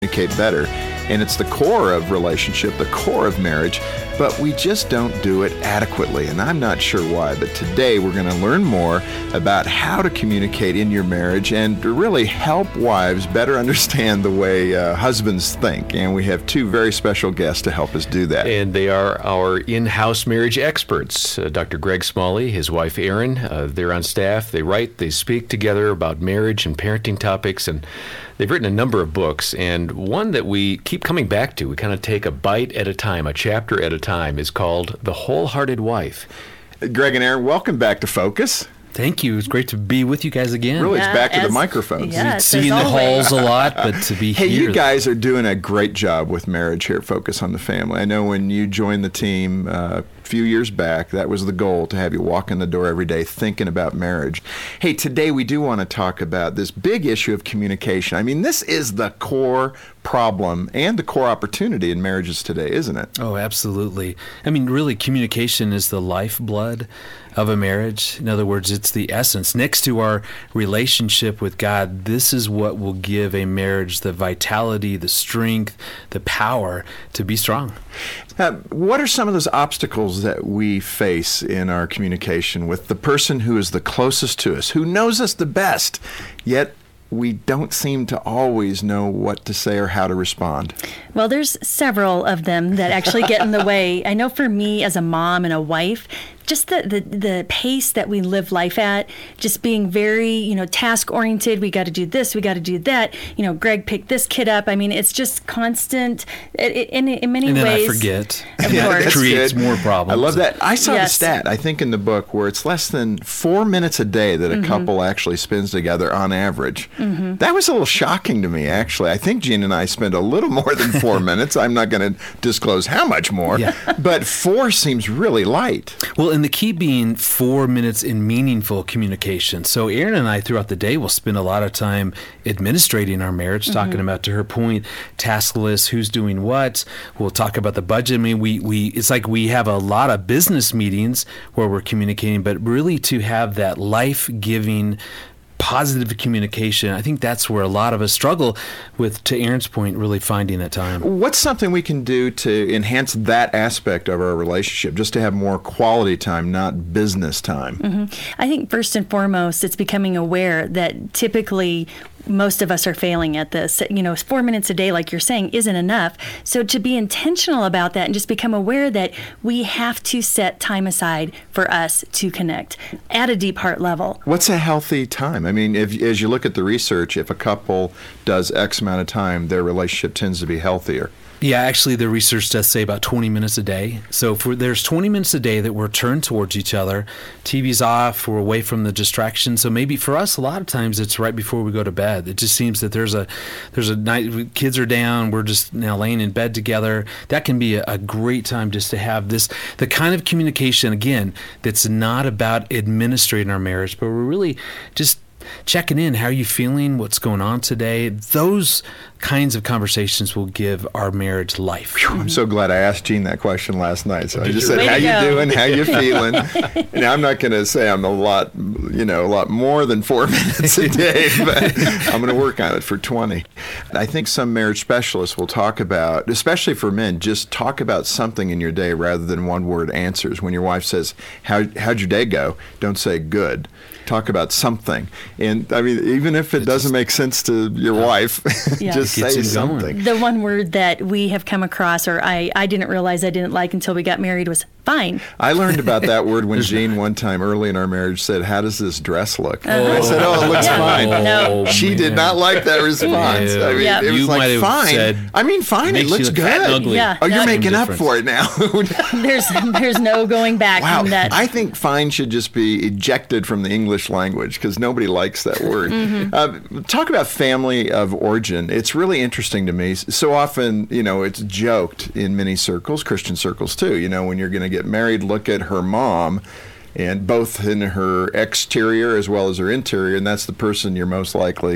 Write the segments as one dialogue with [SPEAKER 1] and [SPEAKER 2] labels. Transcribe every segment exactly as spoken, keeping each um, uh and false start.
[SPEAKER 1] communicate better. And it's the core of relationship, the core of marriage, but we just don't do it adequately. And I'm not sure why, but today we're going to learn more about how to communicate in your marriage and to really help wives better understand the way uh, husbands think. And we have two very special guests to help us do that.
[SPEAKER 2] And they are our in-house marriage experts, uh, Doctor Greg Smalley, his wife Erin. Uh, they're on staff. They write, they speak together about marriage and parenting topics, and they've written a number of books, and one that we keep coming back to, we kind of take a bite at a time, a chapter at a time, is called The Wholehearted Wife.
[SPEAKER 1] Greg and Erin, welcome back to Focus.
[SPEAKER 3] Thank you. It's great to be with you guys again.
[SPEAKER 1] Really,
[SPEAKER 4] yeah,
[SPEAKER 1] it's back to
[SPEAKER 4] as,
[SPEAKER 1] the microphones.
[SPEAKER 4] Yeah,
[SPEAKER 3] See in the halls a lot, but to be
[SPEAKER 1] hey,
[SPEAKER 3] here.
[SPEAKER 1] you guys are doing a great job with marriage here at Focus on the Family. I know when you joined the team uh, a few years back, that was the goal, to have you walk in the door every day thinking about marriage. Hey, today we do want to talk about this big issue of communication. I mean, this is the core problem and the core opportunity in marriages today, isn't it?
[SPEAKER 3] Oh, absolutely. I mean, really, communication is the lifeblood of a marriage. In other words, it's the essence. Next to our relationship with God, this is what will give a marriage the vitality, the strength, the power to be strong.
[SPEAKER 1] Uh, what are some of those obstacles that we face in our communication with the person who is the closest to us, who knows us the best, yet we don't seem to always know what to say or how to respond?
[SPEAKER 4] Well, there's several of them that actually get in the way. I know for me as a mom and a wife, just the, the, the pace that we live life at, just being very, you know, task oriented. We got to do this, we got to do that. You know, Greg picked this kid up. I mean, it's just constant it, it, in, in many
[SPEAKER 3] and then
[SPEAKER 4] ways.
[SPEAKER 3] I forget.
[SPEAKER 4] Of
[SPEAKER 1] Yeah,
[SPEAKER 4] course.
[SPEAKER 1] that's
[SPEAKER 3] creates
[SPEAKER 1] good.
[SPEAKER 3] more problems.
[SPEAKER 1] I love that. I saw
[SPEAKER 4] Yes.
[SPEAKER 1] the stat, I think, in the book, where it's less than four minutes a day that a
[SPEAKER 4] Mm-hmm.
[SPEAKER 1] couple actually spends together on average. Mm-hmm. That was a little shocking to me, actually. I think Gene and I spend a little more than four minutes. I'm not going to disclose how much more,
[SPEAKER 3] Yeah.
[SPEAKER 1] but four seems really light.
[SPEAKER 3] Well, and the key being four minutes in meaningful communication. So Erin and I throughout the day will spend a lot of time administrating our marriage, mm-hmm. talking about, to her point, task lists, who's doing what. We'll talk about the budget. I mean, we, we it's like we have a lot of business meetings where we're communicating, but really to have that life-giving positive communication, I think that's where a lot of us struggle with, to Erin's point, really finding that time.
[SPEAKER 1] What's something we can do to enhance that aspect of our relationship, just to have more quality time, not business time?
[SPEAKER 4] Mm-hmm. I think first and foremost, it's becoming aware that typically most of us are failing at this. You know, four minutes a day, like you're saying, isn't enough. So to be intentional about that and just become aware that we have to set time aside for us to connect at a deep heart level.
[SPEAKER 1] What's a healthy time? I mean, if, as you look at the research, if a couple does X amount of time, their relationship tends to be healthier.
[SPEAKER 3] Yeah, actually, the research does say about twenty minutes a day. So if we're, there's twenty minutes a day that we're turned towards each other, T V's off, we're away from the distraction. So maybe for us, a lot of times it's right before we go to bed. It just seems that there's a there's a night, kids are down, we're just now laying in bed together. That can be a, a great time just to have this, the kind of communication, again, that's not about administrating our marriage, but we're really just checking in. How are you feeling? What's going on today? Those kinds of conversations will give our marriage life.
[SPEAKER 1] Whew, I'm so glad I asked Gene that question last night. So I just said,
[SPEAKER 4] Way
[SPEAKER 1] how
[SPEAKER 4] to
[SPEAKER 1] you
[SPEAKER 4] go.
[SPEAKER 1] doing? How you feeling? Now, I'm not going to say I'm a lot, you know, a lot more than four minutes a day, but I'm going to work on it for twenty. I think some marriage specialists will talk about, especially for men, just talk about something in your day rather than one word answers. When your wife says, How, how'd your day go? Don't say good. Talk about something. And I mean, even if it doesn't make sense to your wife,
[SPEAKER 4] Yeah.
[SPEAKER 1] just
[SPEAKER 3] Gets
[SPEAKER 1] say
[SPEAKER 3] it going.
[SPEAKER 1] something.
[SPEAKER 4] The one word that we have come across, or I, I didn't realize I didn't like until we got married, was fine.
[SPEAKER 1] I learned about that word when Jean one time early in our marriage said, how does this dress look? And I said, oh, it looks
[SPEAKER 4] Yeah.
[SPEAKER 1] fine.
[SPEAKER 4] No.
[SPEAKER 1] She
[SPEAKER 3] man.
[SPEAKER 1] did not like that response.
[SPEAKER 3] Yeah.
[SPEAKER 1] I mean,
[SPEAKER 4] Yeah.
[SPEAKER 1] it was
[SPEAKER 3] You might
[SPEAKER 1] like,
[SPEAKER 3] have
[SPEAKER 1] fine.
[SPEAKER 3] said,
[SPEAKER 1] I mean, fine, it
[SPEAKER 3] makes you
[SPEAKER 1] looks
[SPEAKER 3] look fat and
[SPEAKER 1] good.
[SPEAKER 3] ugly.
[SPEAKER 4] Yeah.
[SPEAKER 1] Oh, you're
[SPEAKER 4] Same
[SPEAKER 1] making up
[SPEAKER 3] difference.
[SPEAKER 1] for it now.
[SPEAKER 4] There's there's no going back
[SPEAKER 1] Wow.
[SPEAKER 4] from that.
[SPEAKER 1] I think fine should just be ejected from the English language because nobody likes that word.
[SPEAKER 4] Mm-hmm.
[SPEAKER 1] Uh, talk about family of origin. It's really interesting to me. So often, you know, it's joked in many circles, Christian circles too. You know, when you're going to get married, look at her mom, and both in her exterior as well as her interior, and that's the person you're most likely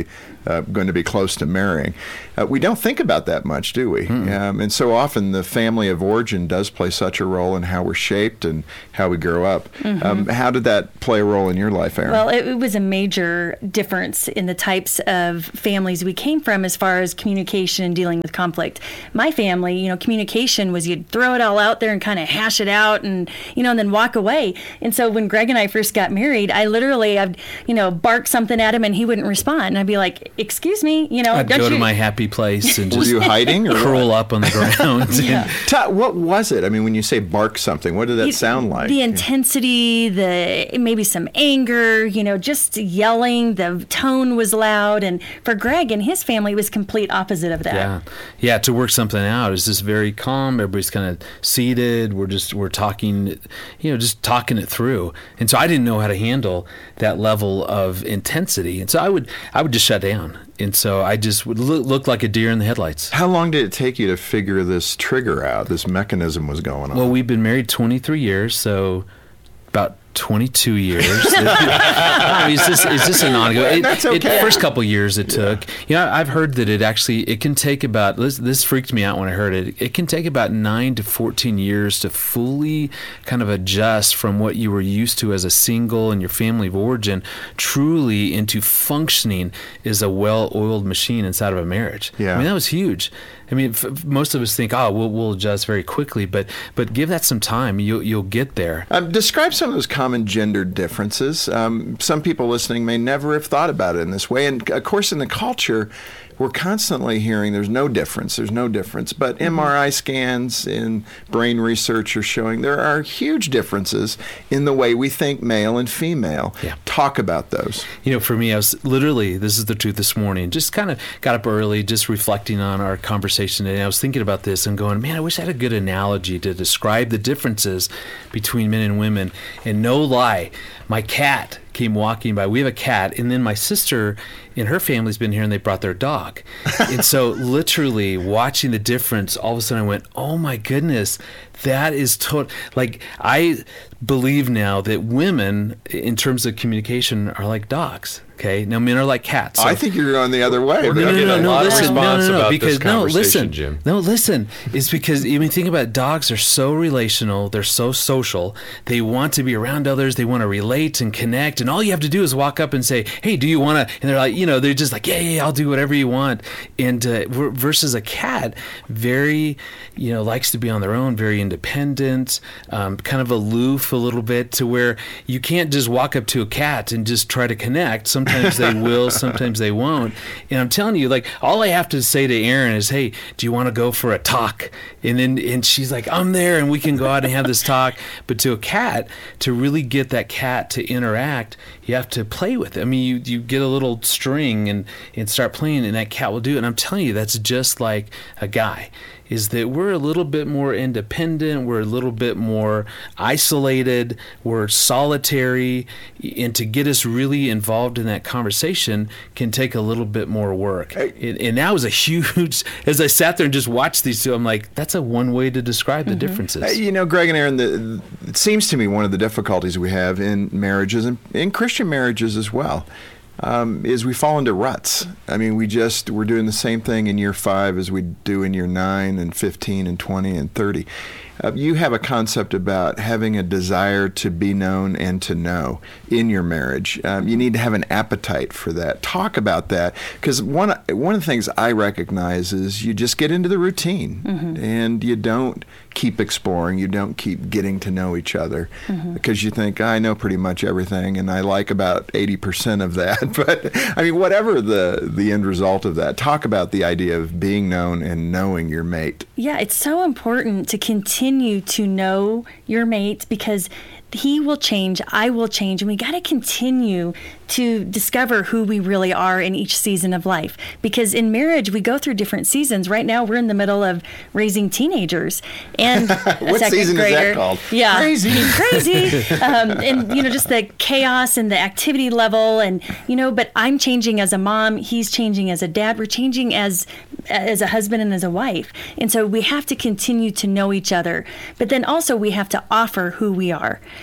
[SPEAKER 1] uh, going to be close to marrying. Uh, we don't think about that much, do we? Mm. Um, and so often the family of origin does play such a role in how we're shaped and how we grow up. Mm-hmm. Um, how did that play a role in your life, Erin?
[SPEAKER 4] Well, it, it was a major difference in the types of families we came from as far as communication and dealing with conflict. My family, you know, communication was you'd throw it all out there and kind of hash it out and, you know, and then walk away. And so when Greg and I first got married, I literally, I'd, you know, bark something at him and he wouldn't respond. And I'd be like, excuse me, you know,
[SPEAKER 3] I'd
[SPEAKER 4] don't
[SPEAKER 3] go
[SPEAKER 4] you...
[SPEAKER 3] to my happy place and just
[SPEAKER 1] Were you hiding or
[SPEAKER 3] curl up on the ground.
[SPEAKER 4] Yeah.
[SPEAKER 1] Ta- what was it? I mean, when you say bark something, what did that
[SPEAKER 4] the,
[SPEAKER 1] sound like?
[SPEAKER 4] The intensity, the maybe some anger, you know, just yelling. The tone was loud. And for Greg and his family, it was complete opposite of that.
[SPEAKER 3] Yeah. Yeah, to work something out is just very calm. Everybody's kind of seated. We're just, we're talking, you know, just talking it through. And so I didn't know how to handle that level of intensity. And so I would, I would just shut down. And so I just would look, look like a deer in the headlights.
[SPEAKER 1] How long did it take you to figure this trigger out, this mechanism was going on?
[SPEAKER 3] Well, we've been married twenty-three years, so about twenty-two years. I mean, it's just, it's just an ongoing. It,
[SPEAKER 1] That's okay.
[SPEAKER 3] It, first couple years it took. Yeah. You know, I've heard that it actually, it can take about, this, this freaked me out when I heard it, it can take about nine to fourteen years to fully kind of adjust from what you were used to as a single and your family of origin truly into functioning as a well-oiled machine inside of a marriage.
[SPEAKER 1] Yeah.
[SPEAKER 3] I mean, that was huge. I mean, f- most of us think, oh, we'll, we'll adjust very quickly, but but give that some time. You'll, you'll get there.
[SPEAKER 1] Um, describe some of those common gender differences. Um, some people listening may never have thought about it in this way. And, of course, in the culture, we're constantly hearing there's no difference, there's no difference. But M R I scans and brain research are showing there are huge differences in the way we think male and female.
[SPEAKER 3] Yeah.
[SPEAKER 1] Talk about those.
[SPEAKER 3] You know, for me, I was literally, this is the truth this morning, just kind of got up early, just reflecting on our conversation. And I was thinking about this and going, man, I wish I had a good analogy to describe the differences between men and women. And no lie, my cat came walking by. We have a cat, and then my sister and her family's been here, and they brought their dog. And so literally watching the difference, all of a sudden I went, oh my goodness, that is total. Like, I believe now that women, in terms of communication, are like dogs. Okay, now men are like cats. So.
[SPEAKER 1] I think you're going the other way.
[SPEAKER 2] We're
[SPEAKER 1] but-
[SPEAKER 2] going to get
[SPEAKER 3] no,
[SPEAKER 2] a
[SPEAKER 3] no,
[SPEAKER 2] lot
[SPEAKER 3] listen,
[SPEAKER 2] of
[SPEAKER 3] no,
[SPEAKER 2] response
[SPEAKER 3] no, no,
[SPEAKER 2] about
[SPEAKER 3] because
[SPEAKER 2] this
[SPEAKER 3] no,
[SPEAKER 2] conversation,
[SPEAKER 3] listen,
[SPEAKER 2] Jim.
[SPEAKER 3] no, listen. It's because I mean, think about it, dogs are so relational. They're so social. They want to be around others. They want to relate and connect. And all you have to do is walk up and say, "Hey, do you want to?" And they're like, you know, they're just like, "Yeah, yeah, I'll do whatever you want." And uh, versus a cat, very, you know, likes to be on their own, very independent, um, kind of aloof a little bit, to where you can't just walk up to a cat and just try to connect. Sometimes they will. Sometimes they won't. And I'm telling you, like, all I have to say to Erin is, hey, do you want to go for a talk? And then and she's like, I'm there, and we can go out and have this talk. But to a cat, to really get that cat to interact, you have to play with it. I mean, you, you get a little string and, and start playing, and that cat will do it. And I'm telling you, that's just like a guy. Is that we're a little bit more independent, we're a little bit more isolated, we're solitary, and to get us really involved in that conversation can take a little bit more work. Hey. And, and that was a huge, as I sat there and just watched these two, I'm like, that's a one way to describe the mm-hmm. differences.
[SPEAKER 1] Uh, you know, Greg and Erin, the, it seems to me one of the difficulties we have in marriages, and in Christian marriages as well, Um, is we fall into ruts. I mean, we just, we're doing the same thing in year five as we do in year nine and fifteen and twenty and thirty. Uh, you have a concept about having a desire to be known and to know in your marriage. Um, you need to have an appetite for that. Talk about that, because one, one of the things I recognize is you just get into the routine mm-hmm. and you don't keep exploring, you don't keep getting to know each other mm-hmm. because you think, I know pretty much everything and I like about eighty percent of that. But I mean, whatever the, the end result of that, talk about the idea of being known and knowing your mate.
[SPEAKER 4] Yeah, it's so important to continue to know your mate, because he will change, I will change, and we got to continue to discover who we really are in each season of life. Because in marriage, we go through different seasons. Right now, we're in the middle of raising teenagers, and
[SPEAKER 1] what
[SPEAKER 4] a second
[SPEAKER 1] season
[SPEAKER 4] grader.
[SPEAKER 1] is that called?
[SPEAKER 4] Yeah,
[SPEAKER 1] crazy,
[SPEAKER 4] crazy, um, and you know, just the chaos and the activity level, and you know. But I'm changing as a mom. He's changing as a dad. We're changing as as a husband and as a wife, and so we have to continue to know each other. But then also we have to offer who we are.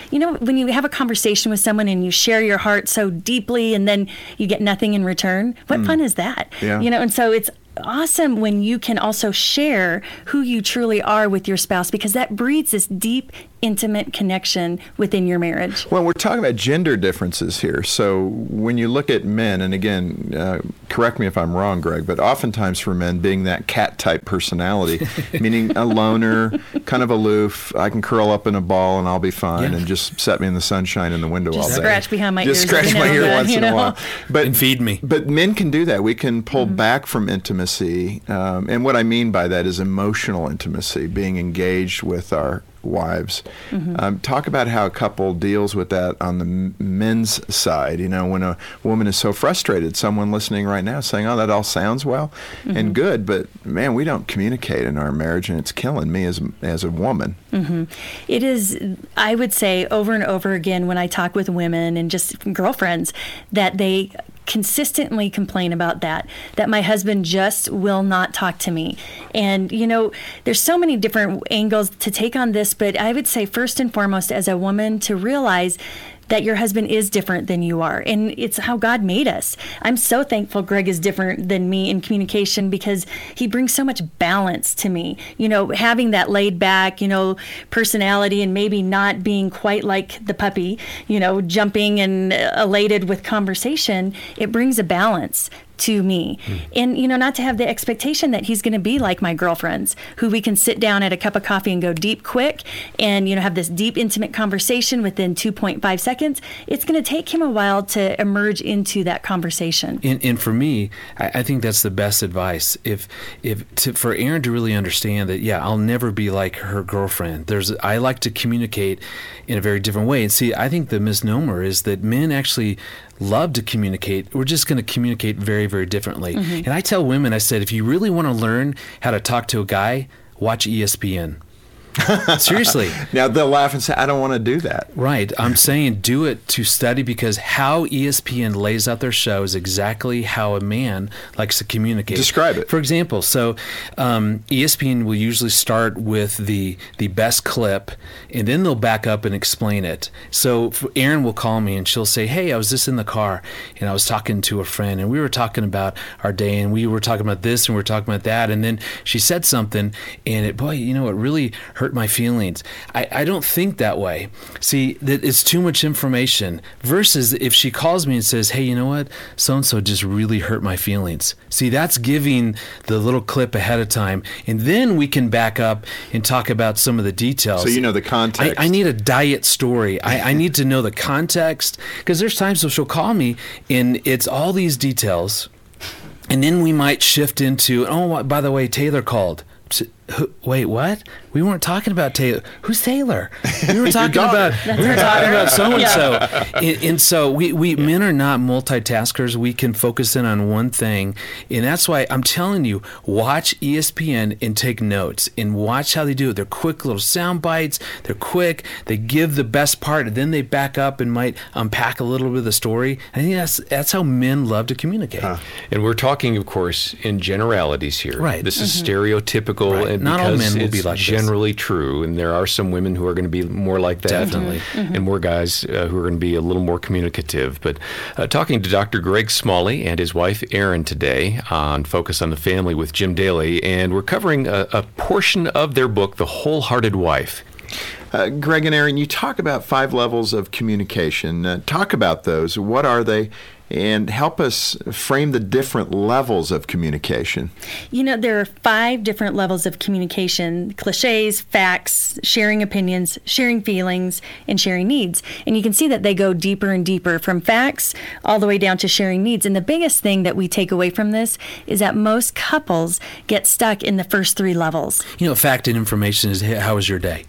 [SPEAKER 4] you know, when you have a conversation with someone and you share your heart so deeply and then you get nothing in return, what mm. fun is that?
[SPEAKER 1] Yeah.
[SPEAKER 4] You know, and so it's awesome when you can also share who you truly are with your spouse, because that breeds this deep, intimate connection within your marriage.
[SPEAKER 1] Well, we're talking about gender differences here. So when you look at men, and again, uh, correct me if I'm wrong, Greg, but oftentimes for men being that cat-type personality, meaning a loner, kind of aloof, I can curl up in a ball and I'll be fine, yeah. and just set me in the sunshine in the window
[SPEAKER 4] just
[SPEAKER 1] all day.
[SPEAKER 4] Scratch behind my
[SPEAKER 1] just
[SPEAKER 4] ears.
[SPEAKER 1] Just scratch my ear once in
[SPEAKER 4] know?
[SPEAKER 1] a while. But,
[SPEAKER 3] and feed me.
[SPEAKER 1] But men can do that. We can pull
[SPEAKER 4] mm-hmm.
[SPEAKER 1] back from intimacy. Um, and what I mean by that is emotional intimacy, being engaged with our wives. Mm-hmm. Um, talk about how a couple deals with that on the men's side. You know, when a woman is so frustrated, someone listening right now saying, oh, that all sounds well mm-hmm. and good, but man, we don't communicate in our marriage and it's killing me as, as a woman.
[SPEAKER 4] Mm-hmm. It is, I would say over and over again when I talk with women and just girlfriends, that they consistently complain about that, that my husband just will not talk to me. And, you know, there's so many different angles to take on this, but I would say first and foremost as a woman to realize that your husband is different than you are. And it's how God made us. I'm so thankful Greg is different than me in communication because he brings so much balance to me. You know, having that laid back, you know, personality and maybe not being quite like the puppy, you know, jumping and elated with conversation, it brings a balance to me. Mm. And, you know, not to have the expectation that he's going to be like my girlfriends, who we can sit down at a cup of coffee and go deep quick and, you know, have this deep, intimate conversation within two point five seconds. It's going to take him a while to emerge into that conversation.
[SPEAKER 3] And, and for me, I, I think that's the best advice. If, if to, for Erin to really understand that, yeah, I'll never be like her girlfriend. There's, I like to communicate in a very different way. And see, I think the misnomer is that men actually love to communicate. We're just going to communicate very, very differently. Mm-hmm. And I tell women, I said, if you really want to learn how to talk to a guy, watch E S P N. Seriously.
[SPEAKER 1] Now they'll laugh and say, I don't want to do that.
[SPEAKER 3] Right. I'm saying do it to study, because how E S P N lays out their show is exactly how a man likes to communicate.
[SPEAKER 1] Describe it.
[SPEAKER 3] For example, so um, E S P N will usually start with the the best clip, and then they'll back up and explain it. So Erin will call me and she'll say, hey, I was just in the car and I was talking to a friend and we were talking about our day and we were talking about this and we were talking about that. And then she said something and it, boy, you know, it really hurt my feelings. I, I don't think that way. See, that it's too much information versus if she calls me and says, hey, you know what? So-and-so just really hurt my feelings. See, that's giving the little clip ahead of time. And then we can back up and talk about some of the details.
[SPEAKER 1] So you know the context.
[SPEAKER 3] I, I need a diet story. I, I need to know the context, because there's times when she'll call me and it's all these details. And then we might shift into, oh, by the way, Taylor called. Who, wait, what? We weren't talking about Taylor. Who's Taylor? We were talking about
[SPEAKER 4] That's
[SPEAKER 3] we were talking about so and so.
[SPEAKER 4] Yeah.
[SPEAKER 3] And, and so we, we men are not multitaskers. We can focus in on one thing, and that's why I'm telling you, watch E S P N and take notes and watch how they do it. They're quick little sound bites. They're quick. They give the best part, and then they back up and might unpack a little bit of the story. I think that's that's how men love to communicate.
[SPEAKER 2] Huh. And we're talking, of course, in generalities here.
[SPEAKER 3] Right.
[SPEAKER 2] This
[SPEAKER 3] mm-hmm.
[SPEAKER 2] is stereotypical,
[SPEAKER 3] right.
[SPEAKER 2] and
[SPEAKER 3] not all men will be like
[SPEAKER 2] generally
[SPEAKER 3] this.
[SPEAKER 2] True, and there are some women who are going to be more like that.
[SPEAKER 3] Definitely.
[SPEAKER 2] Mm-hmm. And more guys uh, who are going to be a little more communicative. But uh, talking to Doctor Greg Smalley and his wife Erin today on Focus on the Family with Jim Daly, and we're covering a, a portion of their book, The Wholehearted Wife.
[SPEAKER 1] Uh, Greg and Erin, you talk about five levels of communication. Uh, talk about those. What are they? And help us frame the different levels of communication.
[SPEAKER 4] You know, there are five different levels of communication: cliches, facts, sharing opinions, sharing feelings, and sharing needs. And you can see that they go deeper and deeper, from facts all the way down to sharing needs. And the biggest thing that we take away from this is that most couples get stuck in the first three levels.
[SPEAKER 3] You know, fact and information is, how was your day?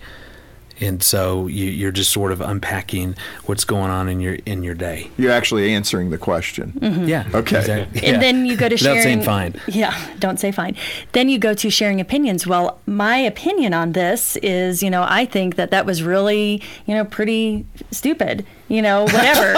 [SPEAKER 3] And so you, you're just sort of unpacking what's going on in your in your day.
[SPEAKER 1] You're actually answering the question.
[SPEAKER 4] Mm-hmm.
[SPEAKER 3] Yeah.
[SPEAKER 1] Okay.
[SPEAKER 3] Exactly.
[SPEAKER 4] And
[SPEAKER 3] yeah.
[SPEAKER 4] then you go to sharing.
[SPEAKER 3] Without saying fine.
[SPEAKER 4] Yeah, don't say fine. Then you go to sharing opinions. Well, my opinion on this is, you know, I think that that was really, you know, pretty stupid. you know, whatever.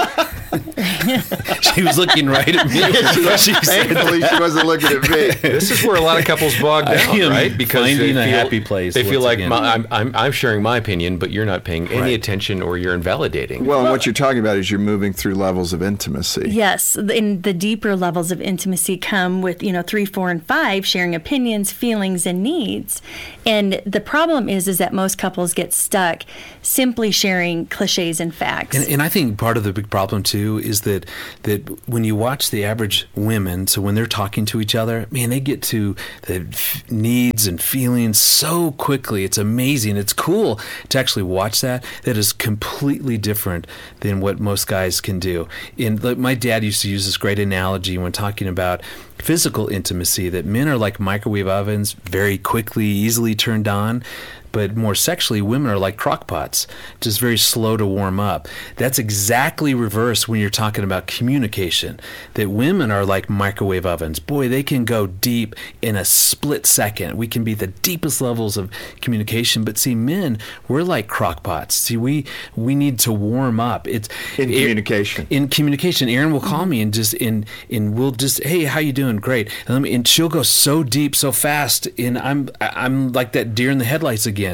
[SPEAKER 3] She was looking right at me. She said
[SPEAKER 1] Thankfully, she wasn't looking at me.
[SPEAKER 2] This is where a lot of couples bog
[SPEAKER 3] I
[SPEAKER 2] down,
[SPEAKER 3] am
[SPEAKER 2] right? Because
[SPEAKER 3] finding
[SPEAKER 2] they
[SPEAKER 3] a
[SPEAKER 2] feel,
[SPEAKER 3] happy place
[SPEAKER 2] They feel
[SPEAKER 3] once
[SPEAKER 2] like
[SPEAKER 3] again.
[SPEAKER 2] my, I'm, I'm I'm sharing my opinion, but you're not paying any
[SPEAKER 3] Right.
[SPEAKER 2] attention, or you're invalidating.
[SPEAKER 1] Well, and what you're talking about is you're moving through levels of intimacy.
[SPEAKER 4] Yes, in the deeper levels of intimacy come with, you know, three, four, and five, sharing opinions, feelings, and needs. And the problem is, is that most couples get stuck simply sharing cliches and facts.
[SPEAKER 3] And, and I think part of the big problem too is that that when you watch the average women, so when they're talking to each other, man, they get to the f- needs and feelings so quickly. It's amazing. It's cool to actually watch that. That is completely different than what most guys can do. And like, my dad used to use this great analogy when talking about physical intimacy, that men are like microwave ovens, very quickly, easily turned on. But more sexually, women are like crock pots, just very slow to warm up. That's exactly reverse when you're talking about communication, that women are like microwave ovens. Boy, they can go deep in a split second. We can be the deepest levels of communication. But see, men, we're like crock pots. See, we we need to warm up. It's
[SPEAKER 1] In
[SPEAKER 3] it-
[SPEAKER 1] communication.
[SPEAKER 3] In communication, Erin will call me and just in and we'll just, hey, how you doing? Great. And, let me, and she'll go so deep, so fast, and I'm I'm like that deer in the headlights again.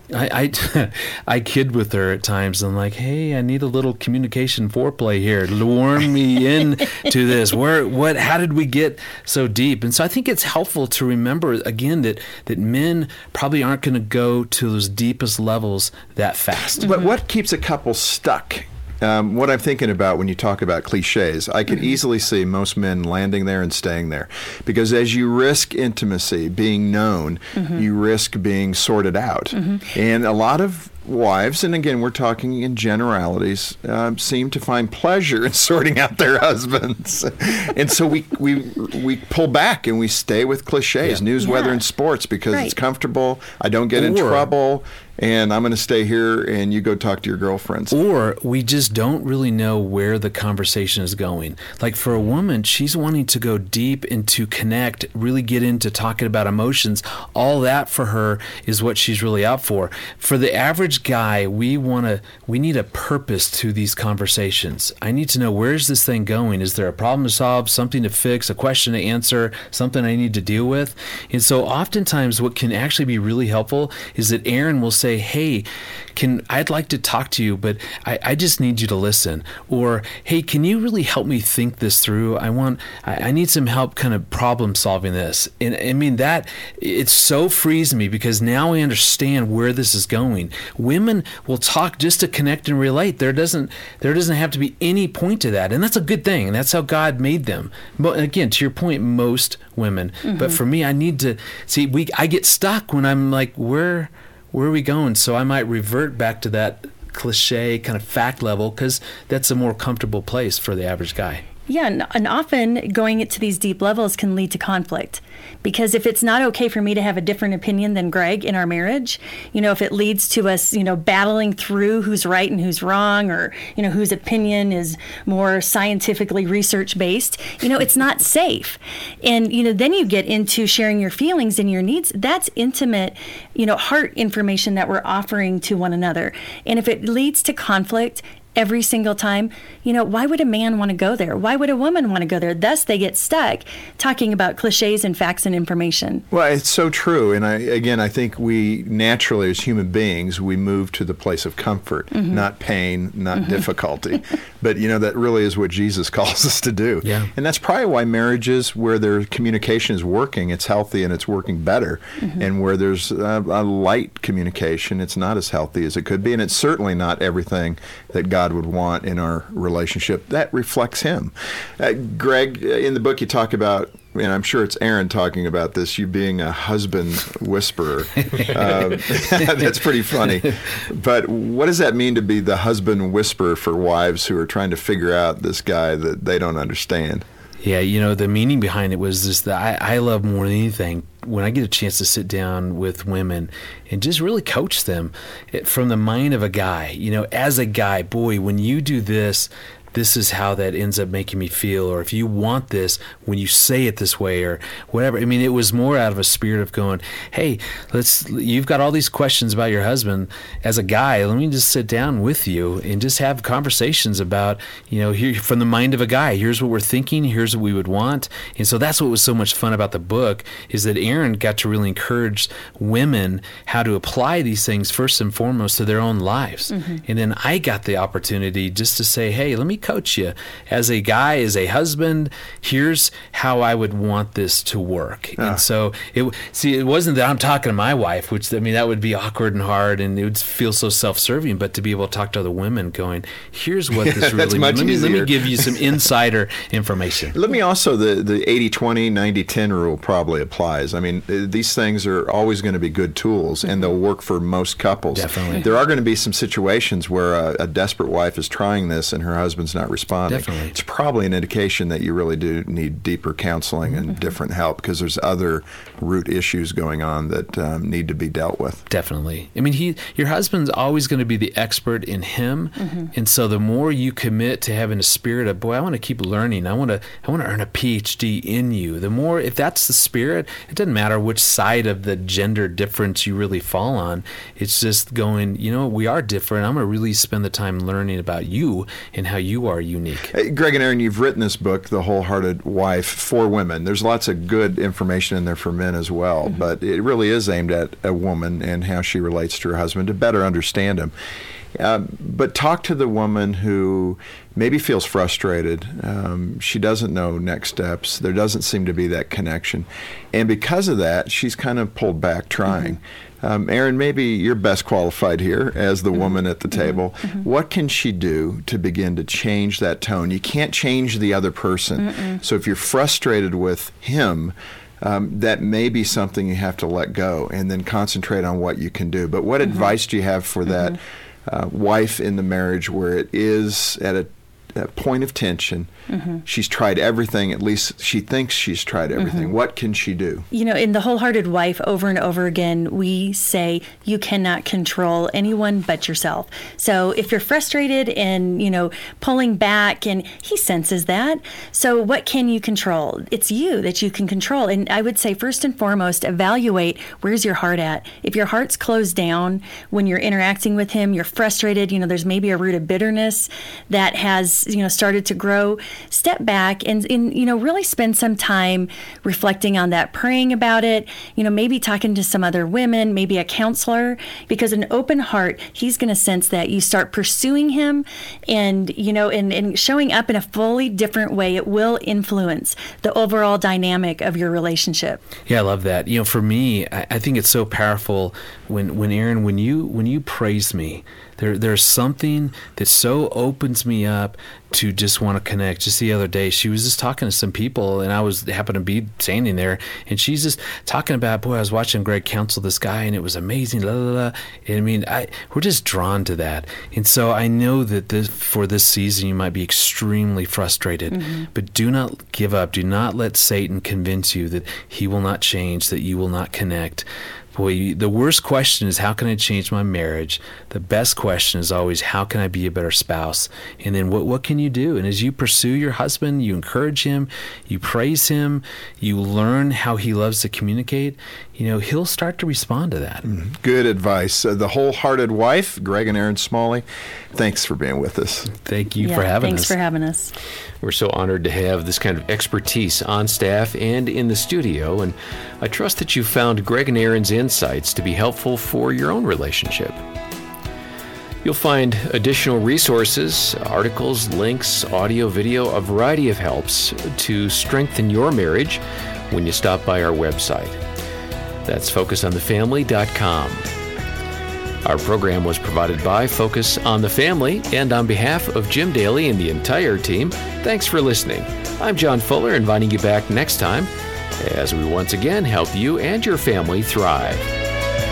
[SPEAKER 3] I, I, I kid with her at times. I'm like, hey, I need a little communication foreplay here. Warm me in to this. Where, what, how did we get so deep? And so I think it's helpful to remember again that that men probably aren't going to go to those deepest levels that fast.
[SPEAKER 1] But what keeps a couple stuck? Um, what I'm thinking about when you talk about cliches, I can easily see most men landing there and staying there. Because as you risk intimacy, being known, you risk being sorted out. And a lot of wives, and again, we're talking in generalities, um, seem to find pleasure in sorting out their husbands. And so we, we, we pull back and we stay with cliches,
[SPEAKER 3] Yeah.
[SPEAKER 1] news,
[SPEAKER 4] Yeah.
[SPEAKER 1] weather, and sports, because
[SPEAKER 4] Right.
[SPEAKER 1] it's comfortable, I don't get in
[SPEAKER 3] Or-
[SPEAKER 1] trouble, and I'm going to stay here and you go talk to your girlfriends.
[SPEAKER 3] Or we just don't really know where the conversation is going. Like for a woman, she's wanting to go deep and to connect, really get into talking about emotions. All that for her is what she's really out for. For the average guy, we want to, we need a purpose to these conversations. I need to know, where's this thing going? Is there a problem to solve, something to fix, a question to answer, something I need to deal with? And so oftentimes what can actually be really helpful is that Erin will say, hey, can I'd like to talk to you, but I, I just need you to listen. Or, hey, can you really help me think this through? I want, I, I need some help kind of problem solving this. And I mean, that, it so frees me because now I understand where this is going. Women will talk just to connect and relate. There doesn't, there doesn't have to be any point to that. And that's a good thing. And that's how God made them. But again, to your point, most women. But for me, I need to see, we, I get stuck when I'm like, where, where are we going? So I might revert back to that cliche kind of fact level because that's a more comfortable place for the average guy.
[SPEAKER 4] Yeah, and, and often going to these deep levels can lead to conflict. Because if it's not okay for me to have a different opinion than Greg in our marriage, you know, if it leads to us, you know, battling through who's right and who's wrong, or, you know, whose opinion is more scientifically research based, you know, it's not safe. And, you know, then you get into sharing your feelings and your needs. That's intimate, you know, heart information that we're offering to one another. And if it leads to conflict every single time, you know, why would a man want to go there? Why would a woman want to go there? Thus, they get stuck talking about cliches and facts and information.
[SPEAKER 1] Well, it's so true. And I, again, I think we naturally, as human beings, we move to the place of comfort,
[SPEAKER 4] Mm-hmm.
[SPEAKER 1] not pain, not difficulty. But, you know, that really is what Jesus calls us to do.
[SPEAKER 3] Yeah.
[SPEAKER 1] And that's probably why marriages where their communication is working, it's healthy and it's working better.
[SPEAKER 4] Mm-hmm.
[SPEAKER 1] And where there's a, a light communication, it's not as healthy as it could be. And it's certainly not everything that God would want in our relationship. That reflects Him. Uh, Greg, in the book you talk about, and I'm sure it's Erin talking about this, you being a husband whisperer. Um, that's pretty funny. But what does that mean to be the husband whisperer for wives who are trying to figure out this guy that they don't understand?
[SPEAKER 3] Yeah, you know, the meaning behind it was just that I, I love more than anything when I get a chance to sit down with women and just really coach them it, from the mind of a guy. You know, as a guy, boy, when you do this, this is how that ends up making me feel, or if you want this, when you say it this way, or whatever. I mean, it was more out of a spirit of going, hey, let's, you've got all these questions about your husband. As a guy, let me just sit down with you and just have conversations about, you know, here from the mind of a guy, here's what we're thinking, here's what we would want. And so that's what was so much fun about the book, is that Aaron got to really encourage women how to apply these things first and foremost to their own lives. Mm-hmm. And then I got the opportunity just to say, hey, let me coach you as a guy, as a husband. Here's how I would want this to work. Ah. And so it see it wasn't that I'm talking to my wife, which I mean that would be awkward and hard, and it would feel so self-serving. But to be able to talk to other women, going, here's what this really means. Let me, let me give you some insider information.
[SPEAKER 1] Let me also the the eighty twenty, ninety ten rule probably applies. I mean, these things are always going to be good tools, and they'll work for most couples.
[SPEAKER 3] Definitely.
[SPEAKER 1] There are going to be some situations where a, a desperate wife is trying this and her husband's not responding.
[SPEAKER 3] Definitely.
[SPEAKER 1] It's probably an indication that you really do need deeper counseling and mm-hmm. different help, because there's other root issues going on that um, need to be dealt with.
[SPEAKER 3] Definitely. I mean, he, your husband's always going to be the expert in him, mm-hmm. and so the more you commit to having a spirit of, boy, I want to keep learning. I want to, I want to earn a P H D in you. The more, if that's the spirit, it doesn't matter which side of the gender difference you really fall on. It's just going, you know, we are different. I'm going to really spend the time learning about you and how you are unique.
[SPEAKER 1] Hey, Greg and Aaron, you've written this book, The Wholehearted Wife, for women. There's lots of good information in there for men as well, mm-hmm. but it really is aimed at a woman and how she relates to her husband to better understand him. Uh, but talk to the woman who maybe feels frustrated. Um, she doesn't know next steps. There doesn't seem to be that connection. And because of that, she's kind of pulled back trying. Mm-hmm. Um, Aaron, maybe you're best qualified here as the mm-hmm. woman at the table. Mm-hmm. What can she do to begin to change that tone? You can't change the other person. Mm-mm. So if you're frustrated with him, Um, that may be something you have to let go and then concentrate on what you can do. But what mm-hmm. advice do you have for mm-hmm. that uh, wife in the marriage where it is at a, a point of tension? Mm-hmm. She's tried everything, at least she thinks she's tried everything. Mm-hmm. What can she do?
[SPEAKER 4] You know, in The Wholehearted Wife, over and over again, we say you cannot control anyone but yourself. So if you're frustrated and, you know, pulling back, and he senses that, so what can you control? It's you that you can control. And I would say, first and foremost, evaluate where's your heart at. If your heart's closed down when you're interacting with him, you're frustrated, you know, there's maybe a root of bitterness that has, you know, started to grow. Step back and, and, you know, really spend some time reflecting on that, praying about it, you know, maybe talking to some other women, maybe a counselor, because an open heart, he's going to sense that you start pursuing him and, you know, and, and showing up in a fully different way. It will influence the overall dynamic of your relationship.
[SPEAKER 3] Yeah, I love that. You know, for me, I, I think it's so powerful when, when Aaron, when you, when you praise me, There, there's something that so opens me up to just want to connect. Just the other day, she was just talking to some people, and I was happened to be standing there, and she's just talking about, boy, I was watching Greg counsel this guy, and it was amazing. Blah, blah, blah. And I mean, I we're just drawn to that, and so I know that this, for this season, you might be extremely frustrated, mm-hmm. but do not give up. Do not let Satan convince you that he will not change, that you will not connect. Boy, the worst question is, how can I change my marriage? The best question is always, how can I be a better spouse? And then what what can you do? And as you pursue your husband, you encourage him, you praise him, you learn how he loves to communicate, you know, he'll start to respond to that.
[SPEAKER 1] Mm, good advice. Uh, the Wholehearted Wife, Greg and Aaron Smalley, thanks for being with us.
[SPEAKER 3] Thank you
[SPEAKER 4] yeah,
[SPEAKER 3] for having
[SPEAKER 4] thanks
[SPEAKER 3] us.
[SPEAKER 4] Thanks for having us.
[SPEAKER 2] We're so honored to have this kind of expertise on staff and in the studio, and I trust that you found Greg and Aaron's insights to be helpful for your own relationship. You'll find additional resources, articles, links, audio, video, a variety of helps to strengthen your marriage when you stop by our website. That's focus on the family dot com. Our program was provided by Focus on the Family, and on behalf of Jim Daly and the entire team, thanks for listening. I'm John Fuller, inviting you back next time as we once again help you and your family thrive.